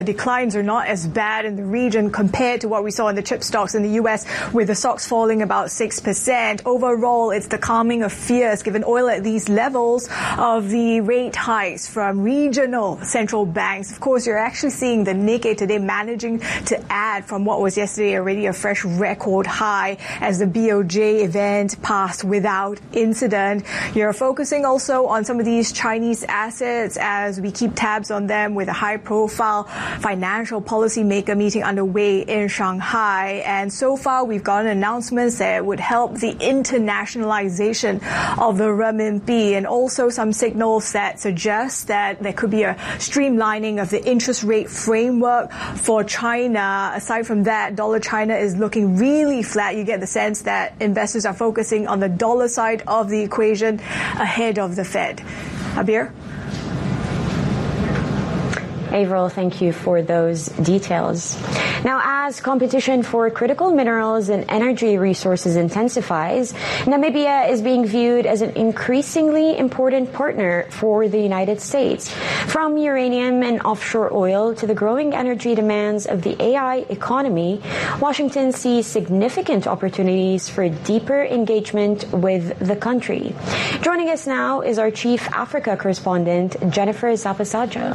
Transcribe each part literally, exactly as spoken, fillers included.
declines are not as bad in the region compared to what we saw in the chip stocks in the U S, with the stocks falling about six percent. Overall, it's the calming of fears given oil at these levels of the rate hikes from regional central banks. Of course, you're actually seeing the Nikkei today managing to add from what was yesterday already a fresh record high as the B O J event passed without incident. You're focusing also on some of these Chinese assets as we keep tabs on them with a high profile financial policymaker meeting underway in Shanghai. And so far, we've gotten announcements that would help the internationalization of the renminbi, and also some signals that suggest that there could be a streamlining of the interest rate framework for China. Aside from that, dollar China is looking really flat. You get the sense that investors are focusing on the dollar side of the equation ahead of the Fed. Abir? Avril, thank you for those details. Now, as competition for critical minerals and energy resources intensifies, Namibia is being viewed as an increasingly important partner for the United States. From uranium and offshore oil to the growing energy demands of the A I economy, Washington sees significant opportunities for deeper engagement with the country. Joining us now is our Chief Africa correspondent, Jennifer Zapasaja.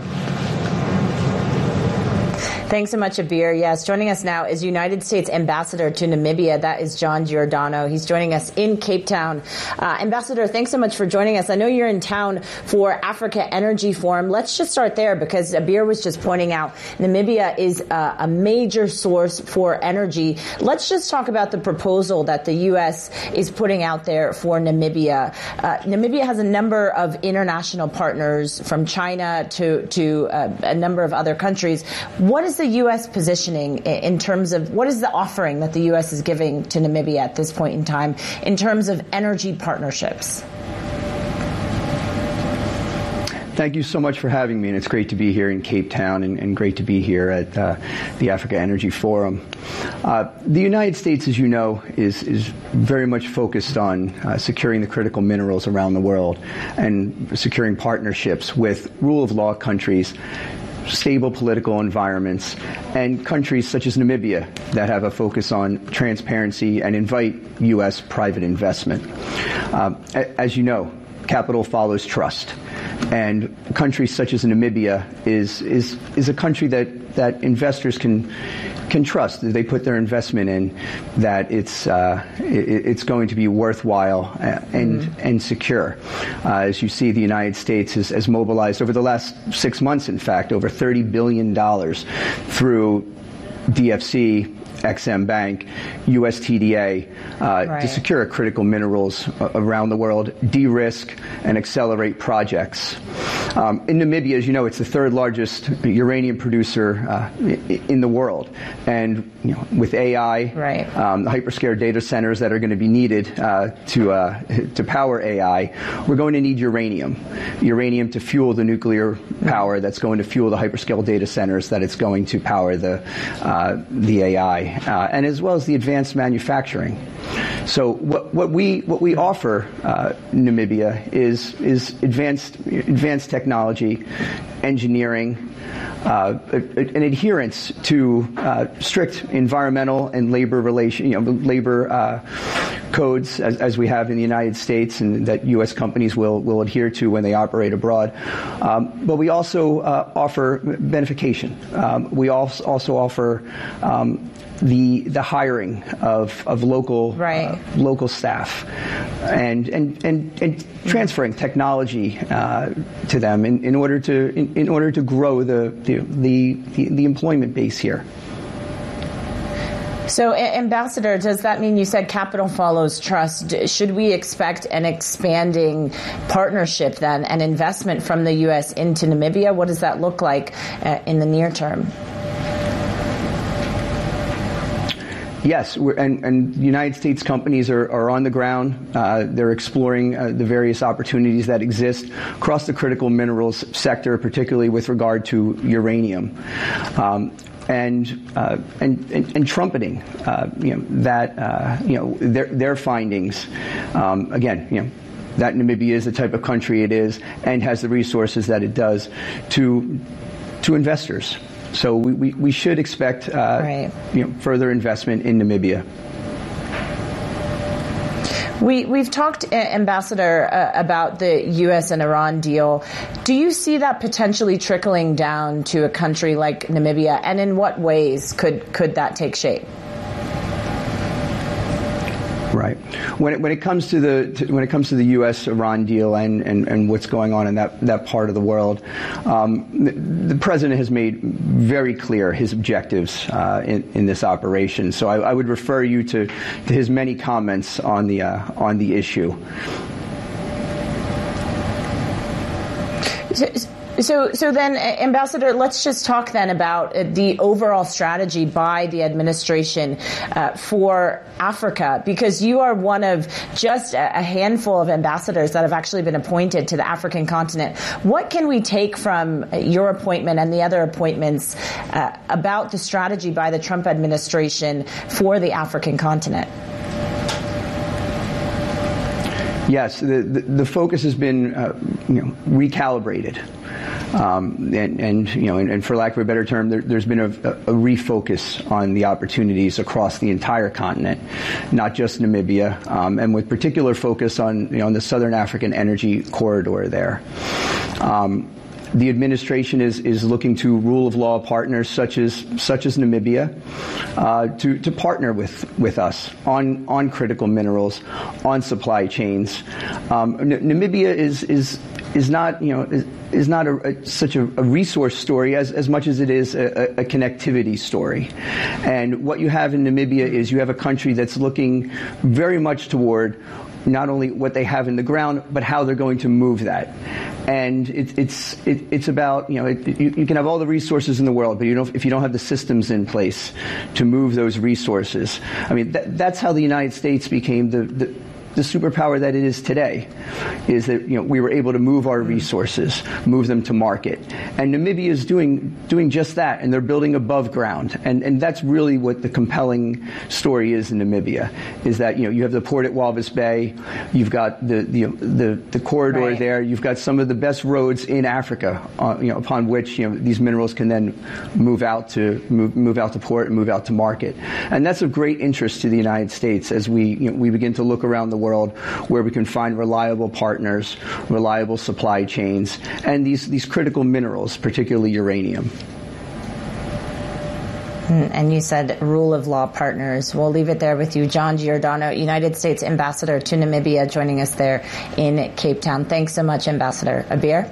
Thanks so much, Abir. Yes, joining us now is United States Ambassador to Namibia. That is John Giordano. He's joining us in Cape Town. Uh, Ambassador, thanks so much for joining us. I know you're in town for Africa Energy Forum. Let's just start there because Abir was just pointing out Namibia is uh, a major source for energy. Let's just talk about the proposal that the U S is putting out there for Namibia. Uh, Namibia has a number of international partners from China to, to uh, a number of other countries. What is the U S positioning in terms of what is the offering that the U S is giving to Namibia at this point in time in terms of energy partnerships? Thank you so much for having me, and it's great to be here in Cape Town and, and great to be here at uh, the Africa Energy Forum. Uh, the United States, as you know, is, is very much focused on uh, securing the critical minerals around the world and securing partnerships with rule of law countries, stable political environments, and countries such as Namibia that have a focus on transparency and invite U S private investment. Um, as you know, capital follows trust. And countries such as Namibia is is is a country that, that investors can can trust that they put their investment in, that it's uh, it, it's going to be worthwhile and mm-hmm. and secure. Uh, as you see, the United States has, has mobilized over the last six months, in fact, over thirty billion dollars through D F C, Ex-Im Bank, U S T D A, uh, right. to secure critical minerals uh, around the world, de-risk and accelerate projects. Um, in Namibia, as you know, it's the third largest uranium producer uh, in the world. And you know, with A I, right. um, the hyperscale data centers that are going to be needed uh, to uh, to power A I, we're going to need uranium. Uranium to fuel the nuclear power that's going to fuel the hyperscale data centers that it's going to power the uh, the A I. Uh, and as well as the advanced manufacturing. So what, what we what we offer uh, Namibia is is advanced advanced technology, engineering, uh, an adherence to uh, strict environmental and labor relation, you know, labor uh, codes as, as we have in the United States, and that U S companies will will adhere to when they operate abroad. Um, but we also uh, offer benefication. Um, we also also offer um, the the hiring of of local right. uh, local staff, and and and, and transferring technology uh, to them in, in order to in, in order to grow the the, the the the employment base here. So, Ambassador, does that mean, you said capital follows trust? Should we expect an expanding partnership then, an investment from the U S into Namibia? What does that look like uh, in the near term? Yes, we're, and, and United States companies are, are on the ground. Uh, they're exploring uh, the various opportunities that exist across the critical minerals sector, particularly with regard to uranium. Um, And, uh, and and and trumpeting, uh, you know, that uh, you know their their findings. Um, again, you know, that Namibia is the type of country it is and has the resources that it does to to investors. So we, we, we should expect uh, right. you know, further investment in Namibia. We, we've talked, Ambassador, uh, about the U S and Iran deal. Do you see that potentially trickling down to a country like Namibia, and in what ways could, could that take shape? Right. When it, when it comes to the to, when it comes to the U S Iran deal and, and, and what's going on in that, that part of the world, um, the, the president has made very clear his objectives uh, in, in this operation. So I, I would refer you to, to his many comments on the uh, on the issue. So, So, so then, Ambassador, let's just talk then about the overall strategy by the administration uh, for Africa, because you are one of just a handful of ambassadors that have actually been appointed to the African continent. What can we take from your appointment and the other appointments uh, about the strategy by the Trump administration for the African continent? Yes, the, the, the focus has been uh, you know, recalibrated. Um, and, and, you know, and, and for lack of a better term, there, there's been a, a refocus on the opportunities across the entire continent, not just Namibia, um, and with particular focus on, you know, on the Southern African energy corridor there. Um, The administration is, is looking to rule of law partners such as such as Namibia uh, to to partner with with us on on critical minerals, on supply chains. Um, N- Namibia is is is not you know is, is not a, a, such a, a resource story as as much as it is a, a connectivity story. And what you have in Namibia is you have a country that's looking very much toward not only what they have in the ground, but how they're going to move that. And it, it's it, it's about, you know, it, you, you can have all the resources in the world, but you don't, if you don't have the systems in place to move those resources. I mean, that, that's how the United States became the, the the superpower that it is today, is that, you know, we were able to move our resources, move them to market. And Namibia is doing doing just that, and they're building above ground. And and that's really what the compelling story is in Namibia, is that, you know, you have the port at Walvis Bay, you've got the the the, the corridor right. there, you've got some of the best roads in Africa, uh, you know, upon which, you know, these minerals can then move out to move move out to port and move out to market. And that's of great interest to the United States as we you know, we begin to look around the world world where we can find reliable partners, reliable supply chains, and these, these critical minerals, particularly uranium. And you said rule of law partners. We'll leave it there with you. John Giordano, United States Ambassador to Namibia, joining us there in Cape Town. Thanks so much, Ambassador. Abir?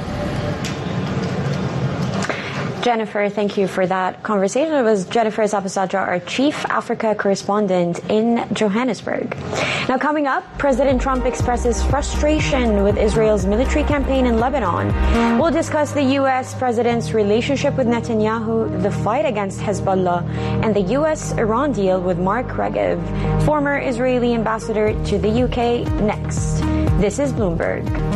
Jennifer, thank you for that conversation. It was Jennifer Zapasatra, our chief Africa correspondent in Johannesburg. Now, coming up, President Trump expresses frustration with Israel's military campaign in Lebanon. We'll discuss the U S president's relationship with Netanyahu, the fight against Hezbollah, and the U S Iran deal with Mark Regev, former Israeli ambassador to the U K, next. This is Bloomberg.